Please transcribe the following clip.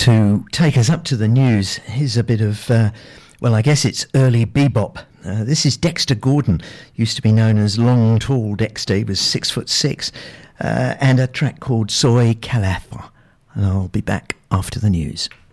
To take us up to the news, here's a bit of, I guess it's early bebop. This is Dexter Gordon, used to be known as Long Tall Dexter, he was 6'6", and a track called Soy Calafa. And I'll be back after the news.